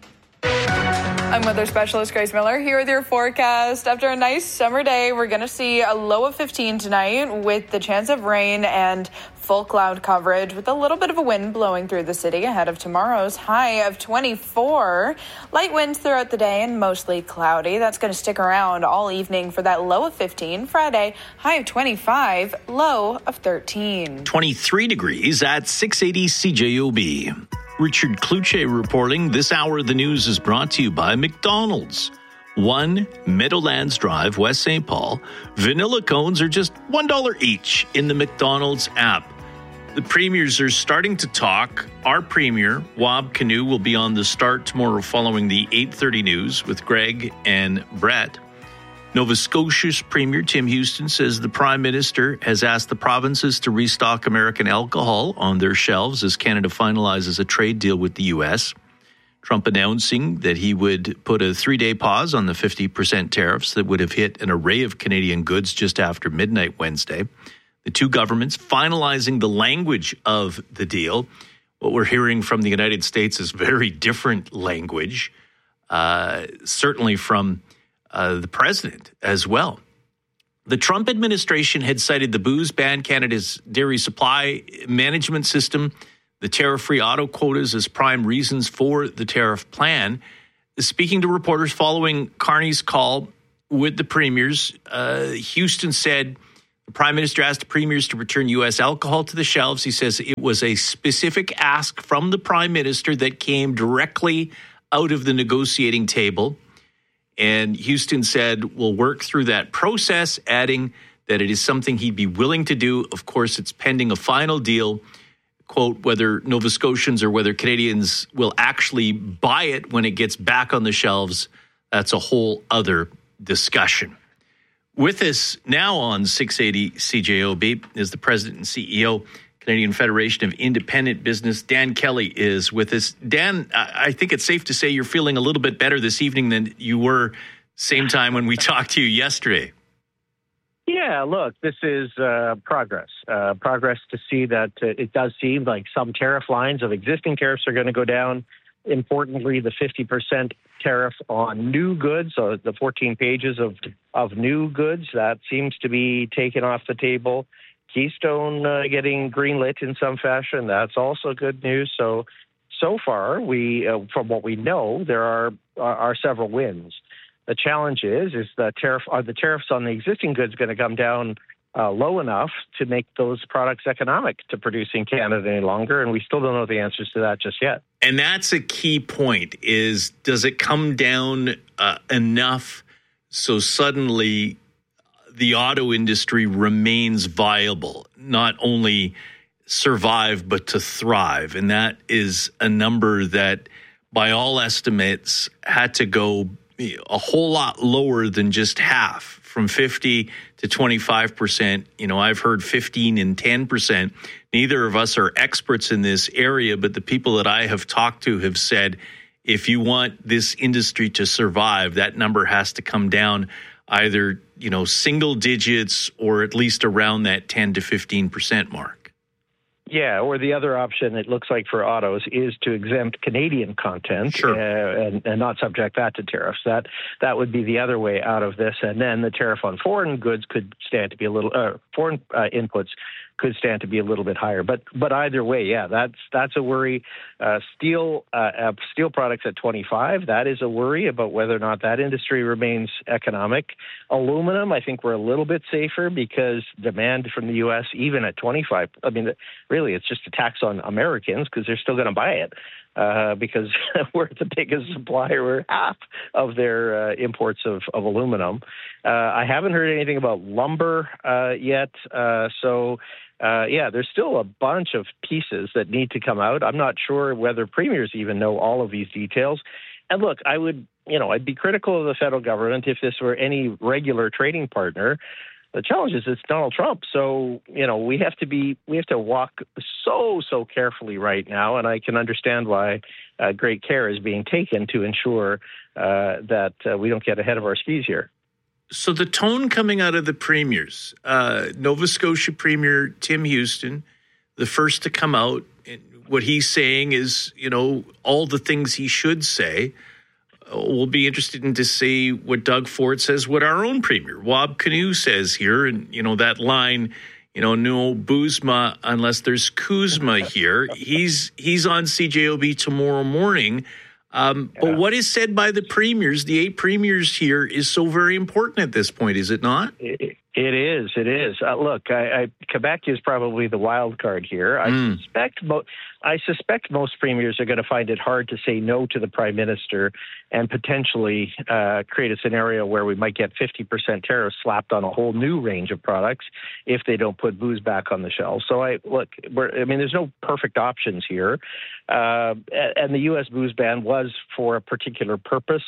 I'm weather specialist Grace Miller here with your forecast. After a nice summer day, we're going to see a low of fifteen tonight with the chance of rain and full cloud coverage with a little bit of a wind blowing through the city ahead of tomorrow's high of twenty-four. Light winds throughout the day and mostly cloudy. That's going to stick around all evening for that low of fifteen. Friday, high of twenty-five, low of thirteen.
twenty-three degrees at six eighty C J O B. Richard Kluche reporting. This hour of the news is brought to you by McDonald's. One Meadowlands Drive, West Saint Paul. Vanilla cones are just one dollar each in the McDonald's app. The premiers are starting to talk. Our premier, Wab Kinew, will be on the start tomorrow following the eight thirty news with Greg and Brett. Nova Scotia's Premier Tim Houston says the Prime Minister has asked the provinces to restock American alcohol on their shelves as Canada finalizes a trade deal with the U S. Trump announcing that he would put a three-day pause on the fifty percent tariffs that would have hit an array of Canadian goods just after midnight Wednesday. The two governments finalizing the language of the deal. What we're hearing from the United States is very different language, uh, certainly from uh, the president as well. The Trump administration had cited the booze ban, Canada's dairy supply management system, the tariff-free auto quotas as prime reasons for the tariff plan. Speaking to reporters following Carney's call with the premiers, uh, Houston said the Prime Minister asked the premiers to return U S alcohol to the shelves. He says it was a specific ask from the Prime Minister that came directly out of the negotiating table. And Houston said, we'll work through that process, adding that it is something he'd be willing to do. Of course, it's pending a final deal. Quote, whether Nova Scotians or whether Canadians will actually buy it when it gets back on the shelves, that's a whole other discussion. With us now on six eighty C J O B is the President and C E O, Canadian Federation of Independent Business. Dan Kelly is with us. Dan, I think it's safe to say you're feeling a little bit better this evening than you were same time when we talked to you yesterday.
Yeah, look, this is uh, progress. Uh, progress to see that uh, it does seem like some tariff lines of existing tariffs are going to go down. Importantly, the fifty percent tariff on new goods, so the fourteen pages of, of new goods, that seems to be taken off the table. Keystone uh, getting greenlit in some fashion, that's also good news. So, so far, we, uh, from what we know, there are, are, are several wins. The challenge is, is the tariff, are the tariffs on the existing goods going to come down uh, low enough to make those products economic to produce in Canada any longer? And we still don't know the answers to that just yet.
And that's a key point, is does it come down uh, enough so suddenly the auto industry remains viable, not only survive, but to thrive? And that is a number that, by all estimates, had to go a whole lot lower than just half, from fifty to twenty-five percent. You know, I've heard fifteen and ten percent. Neither of us are experts in this area, but the people that I have talked to have said, if you want this industry to survive, that number has to come down either, you know, single digits or at least around that ten to fifteen percent mark.
Yeah, or the other option, it looks like for autos, is to exempt Canadian content
sure.
uh, and, and not subject that to tariffs. That that would be the other way out of this. And then the tariff on foreign goods could stand to be a little uh, foreign uh, inputs could stand to be a little bit higher. But but either way, yeah, that's that's a worry. Uh, steel uh, uh, steel products at twenty-five, that is a worry about whether or not that industry remains economic. Aluminum, I think we're a little bit safer because demand from the U S, even at twenty-five, I mean, really, it's just a tax on Americans because they're still going to buy it uh, because we're the biggest supplier. We're half of their uh, imports of, of aluminum. Uh, I haven't heard anything about lumber uh, yet, uh, so... Uh, yeah, there's still a bunch of pieces that need to come out. I'm not sure whether premiers even know all of these details. And look, I would, you know, I'd be critical of the federal government if this were any regular trading partner. The challenge is it's Donald Trump. So, you know, we have to be, we have to walk so, so carefully right now. And I can understand why uh, great care is being taken to ensure uh, that uh, we don't get ahead of our skis here.
So the tone coming out of the premiers, uh, Nova Scotia Premier Tim Houston, the first to come out, and what he's saying is, you know, all the things he should say. Uh, we'll be interested in to see what Doug Ford says, what our own Premier, Wab Kinew, says here. And, you know, that line, you know, no boozma unless there's Kuzma here. He's, he's on C J O B tomorrow morning. Um, yeah. But what is said by the premiers, the eight premiers here, is so very important at this point, is it not?
It, it is. It is. Uh, look, I, I, Quebec is probably the wild card here. I mm. suspect mo- I suspect most premiers are going to find it hard to say no to the Prime Minister and potentially uh, create a scenario where we might get fifty percent tariffs slapped on a whole new range of products if they don't put booze back on the shelves. So, I look, we're, I mean, there's no perfect options here. Uh, and the U S booze ban was for a particular purpose.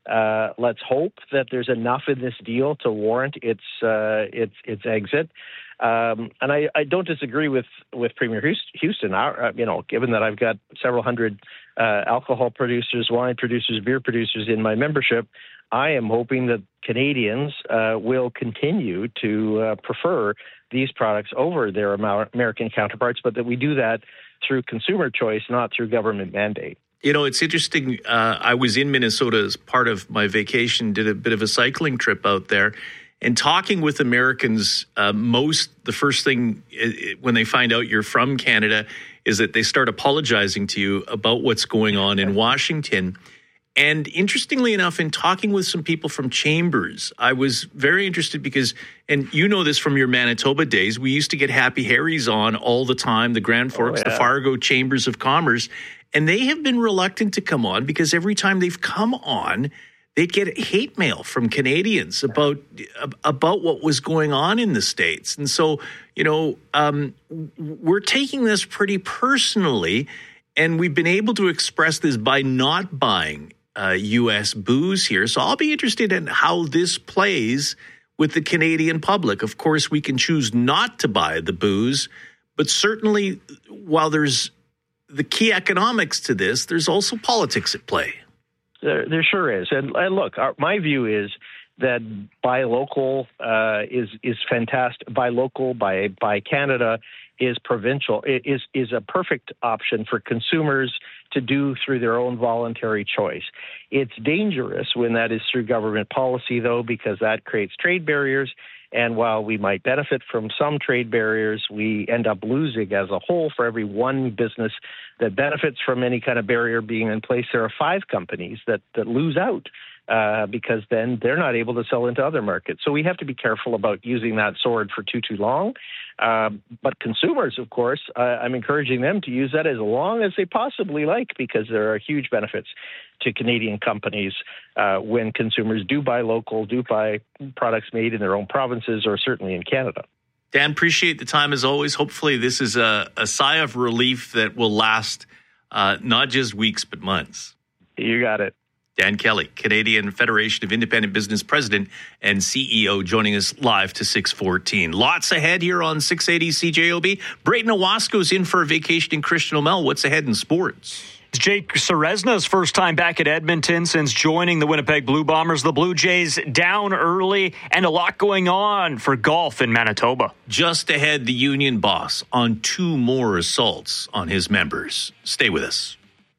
Uh, let's hope that there's enough in this deal to warrant its uh, its its exit. Um, and I, I don't disagree with, with Premier Houston. Our, uh, you know, given that I've got several hundred uh, alcohol producers, wine producers, beer producers in my membership, I am hoping that Canadians uh, will continue to uh, prefer these products over their American counterparts, but that we do that through consumer choice, not through government mandate.
You know, it's interesting. Uh, I was in Minnesota as part of my vacation, did a bit of a cycling trip out there. And talking with Americans, uh, most, the first thing uh, when they find out you're from Canada is that they start apologizing to you about what's going on in Washington. And interestingly enough, in talking with some people from Chambers, I was very interested because, and you know this from your Manitoba days, we used to get Happy Harry's on all the time, the Grand Forks, oh, yeah. the Fargo Chambers of Commerce. And they have been reluctant to come on because every time they've come on, they'd get hate mail from Canadians about about what was going on in the States. And so, you know, um, we're taking this pretty personally, and we've been able to express this by not buying uh, U S booze here. So I'll be interested in how this plays with the Canadian public. Of course, we can choose not to buy the booze, but certainly while there's the key economics to this, there's also politics at play.
There, there sure is. And, and look, our, my view is that buy local uh, is is fantastic. Buy local, buy buy Canada is provincial. It is is a perfect option for consumers to do through their own voluntary choice. It's dangerous when that is through government policy, though, because that creates trade barriers. And while we might benefit from some trade barriers, we end up losing as a whole. For every one business that benefits from any kind of barrier being in place, there are five companies that, that lose out uh, because then they're not able to sell into other markets. So we have to be careful about using that sword for too, too long. Uh, but consumers, of course, uh, I'm encouraging them to use that as long as they possibly like, because there are huge benefits to Canadian companies uh, when consumers do buy local, do buy products made in their own provinces or certainly in Canada.
Dan, appreciate the time as always. Hopefully this is a, a sigh of relief that will last uh, not just weeks, but months.
You got it.
Dan Kelly, Canadian Federation of Independent Business President and C E O, joining us live to six fourteen. Lots ahead here on six eighty C J O B. Brayden Owasco's in for a vacation in Christian O'Mell. What's ahead in sports?
Jake Ceresna's first time back at Edmonton since joining the Winnipeg Blue Bombers. The Blue Jays down early and a lot going on for golf in Manitoba.
Just ahead, the union boss on two more assaults on his members. Stay with us.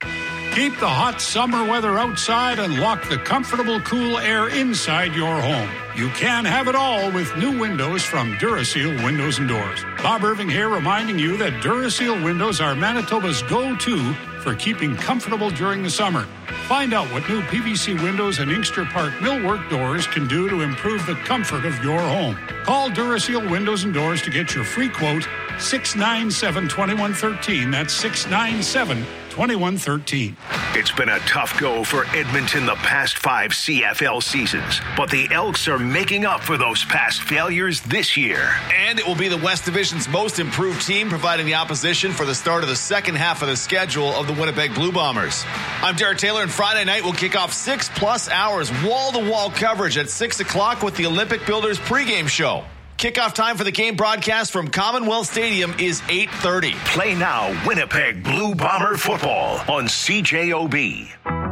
Keep the hot summer weather outside and lock the comfortable, cool air inside your home. You can have it all with new windows from Duraseal Windows and Doors. Bob Irving here, reminding you that Duraseal windows are Manitoba's go-to for keeping comfortable during the summer. Find out what new P V C windows and Inkster Park millwork doors can do to improve the comfort of your home. Call Duraseal Windows and Doors to get your free quote, six nine seven, two one one three. That's six nine seven, two one one three.
It's been a tough go for Edmonton the past five C F L seasons, but the Elks are making up for those past failures this year.
And it will be the West Division's most improved team, providing the opposition for the start of the second half of the schedule of the Winnipeg Blue Bombers. I'm Derek Taylor, and Friday night will kick off six plus hours wall-to-wall coverage at six o'clock with the Olympic Builders pregame show. Kickoff time for the game broadcast from Commonwealth Stadium is eight thirty.
Play now Winnipeg Blue Bomber football on C J O B.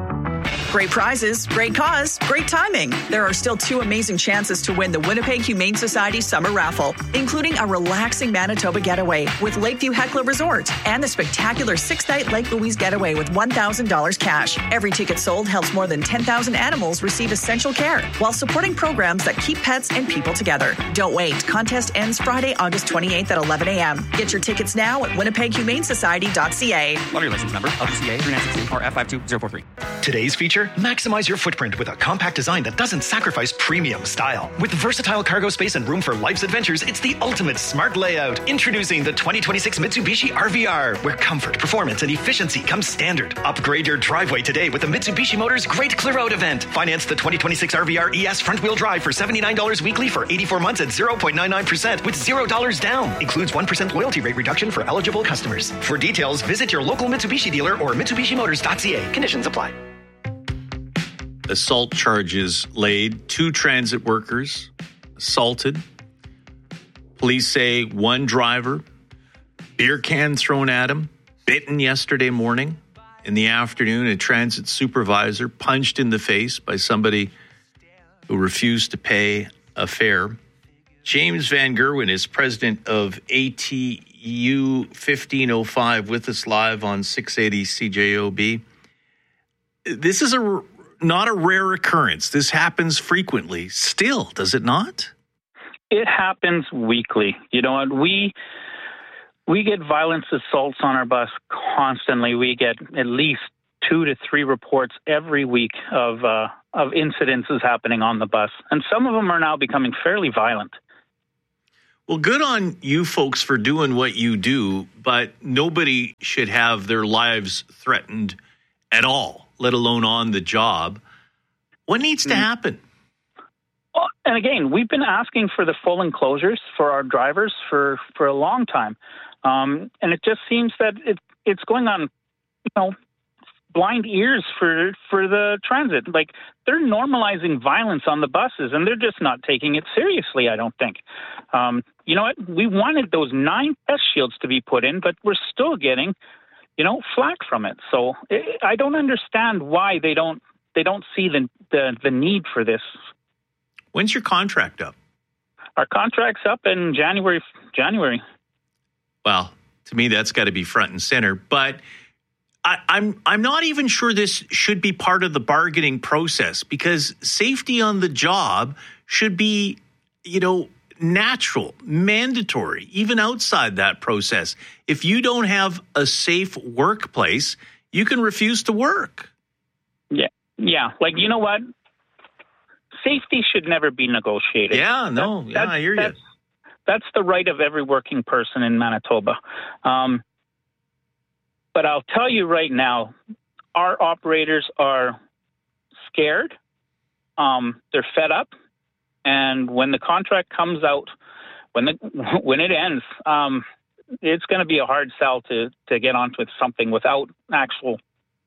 Great prizes, great cause, great timing. There are still two amazing chances to win the Winnipeg Humane Society Summer Raffle, including a relaxing Manitoba getaway with Lakeview Heckler Resort and the spectacular six-night Lake Louise getaway with one thousand dollars cash. Every ticket sold helps more than ten thousand animals receive essential care while supporting programs that keep pets and people together. Don't wait. Contest ends Friday, August twenty-eighth at eleven a.m. Get your tickets now at winnipeg humane society dot c a.
Lottery license number L P C A three nine six two or F five two zero four three.
Today's feature, maximize your footprint with a compact design that doesn't sacrifice premium style. With versatile cargo space and room for life's adventures, it's the ultimate smart layout. Introducing the twenty twenty-six Mitsubishi R V R, where comfort, performance, and efficiency come standard. Upgrade your driveway today with the Mitsubishi Motors Great Clear Out event. Finance the twenty twenty-six R V R E S front-wheel drive for seventy-nine dollars weekly for eighty-four months at zero point nine nine percent with zero dollars down. Includes one percent loyalty rate reduction for eligible customers. For details, visit your local Mitsubishi dealer or mitsubishi motors dot c a. Conditions apply.
assault charges laid. Two transit workers assaulted. Police say one driver, beer can thrown at him, bitten yesterday morning. In the afternoon, a transit supervisor punched in the face by somebody who refused to pay a fare. James Van Gerwen is president of A T U fifteen oh five with us live on six eighty C J O B. This is a not a rare occurrence. This happens frequently. Still, does it not?
It happens weekly. You know what? We we get violence assaults on our bus constantly. We get at least two to three reports every week of uh, of incidences happening on the bus, and some of them are now becoming fairly violent.
Well, good on you folks for doing what you do, but nobody should have their lives threatened at all, let alone on the job. What needs to happen?
Well, and again, we've been asking for the full enclosures for our drivers for, for a long time. Um, and it just seems that it, it's going on, you know, blind ears for, for the transit. Like, they're normalizing violence on the buses, and they're just not taking it seriously, I don't think. Um, you know what? We wanted those nine test shields to be put in, but we're still getting, you know, flack from it. So it, I don't understand why they don't they don't see the, the the need for this.
When's your contract up?
Our contract's up in January. January.
Well, to me, that's got to be front and center. But I, I'm I'm not even sure this should be part of the bargaining process, because safety on the job should be, you know, natural, mandatory, even outside that process. If you don't have a safe workplace, you can refuse to work.
Yeah, yeah. Like, you know what? Safety should never be negotiated.
Yeah, no, that, yeah, I hear
that's,
you.
That's the right of every working person in Manitoba. Um, but I'll tell you right now, our operators are scared. Um, they're fed up. And when the contract comes out, when the when it ends, um, it's going to be a hard sell to, to get onto it, something without actual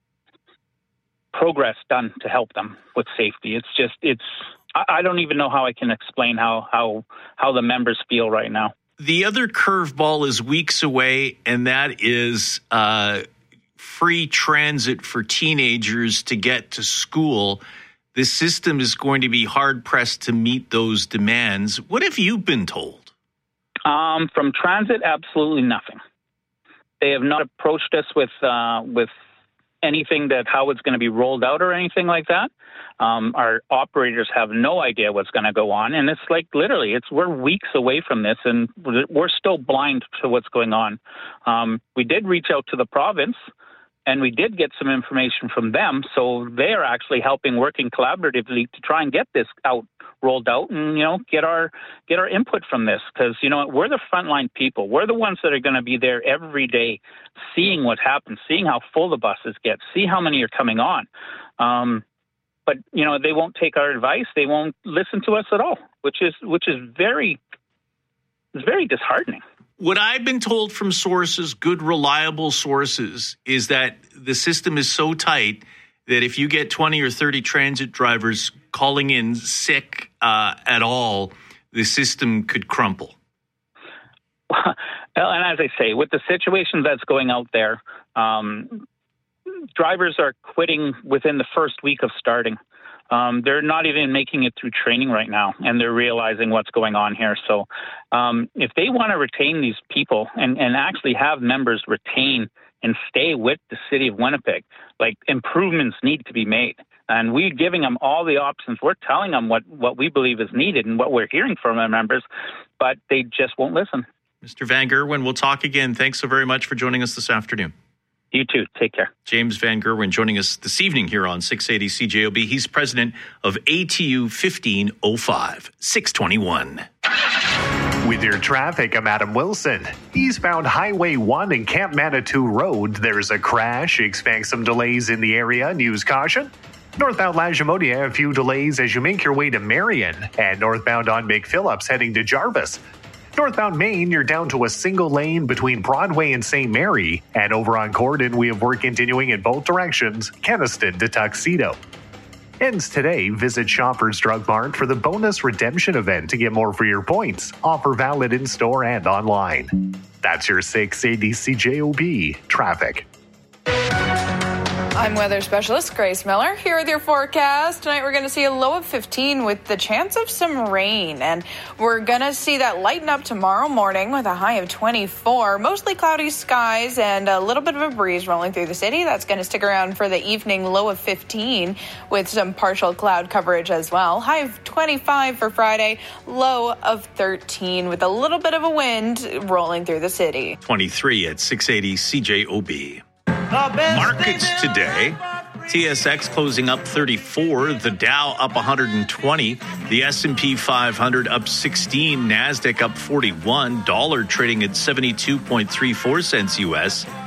progress done to help them with safety. It's just, it's, I don't even know how I can explain how, how, how the members feel right now.
The other curveball is weeks away, and that is uh, free transit for teenagers to get to school. The system is going to be hard-pressed to meet those demands. What have you been told?
Um, from transit, absolutely nothing. They have not approached us with uh, with anything that how it's going to be rolled out or anything like that. Um, our operators have no idea what's going to go on, and it's like literally, it's we're weeks away from this, and we're still blind to what's going on. Um, we did reach out to the province, and we did get some information from them, so they are actually helping, working collaboratively to try and get this out, rolled out, and you know, get our get our input from this, because you know we're the frontline people. We're the ones that are going to be there every day, seeing what happens, seeing how full the buses get, see how many are coming on. Um, but you know, they won't take our advice. They won't listen to us at all, which is which is very, it's very disheartening.
What I've been told from sources, good, reliable sources, is that the system is so tight that if you get twenty or thirty transit drivers calling in sick uh, at all, the system could crumple.
Well, and as I say, with the situation that's going out there, um, drivers are quitting within the first week of starting. Um, they're not even making it through training right now, and they're realizing what's going on here. So um, if they want to retain these people and, and actually have members retain and stay with the city of Winnipeg, like, improvements need to be made. And we're giving them all the options. We're telling them what, what we believe is needed and what we're hearing from our members, but they just won't listen.
Mister Van Gerwen, we'll talk again. Thanks so very much for joining us this afternoon.
You too. Take care.
James Van Gerwen joining us this evening here on six eighty C J O B. He's president of A T U fifteen oh five, six twenty-one.
With your traffic, I'm Adam Wilson. Eastbound Highway one and Camp Manitou Road, there's a crash. Expect some delays in the area. Use caution. Northbound Lagimodia, a few delays as you make your way to Marion. And northbound on McPhillips heading to Jarvis. Northbound Main, you're down to a single lane between Broadway and Saint Mary. And over on Gordon, we have work continuing in both directions, Keniston to Tuxedo. Ends today. Visit Shoppers Drug Mart for the bonus redemption event to get more for your points. Offer valid in-store and online. That's your six eighty C J O B traffic.
I'm weather specialist Grace Miller here with your forecast. Tonight we're going to see a low of fifteen with the chance of some rain. And we're going to see that lighten up tomorrow morning with a high of twenty-four. Mostly cloudy skies and a little bit of a breeze rolling through the city. That's going to stick around for the evening, low of fifteen with some partial cloud coverage as well. High of twenty-five for Friday, low of thirteen with a little bit of a wind rolling through the city.
twenty-three at six eighty C J O B. Markets today. T S X closing up thirty-four, the Dow up one hundred twenty, the S and P five hundred up sixteen, NASDAQ up forty-one, dollar trading at seventy-two point three four cents U S.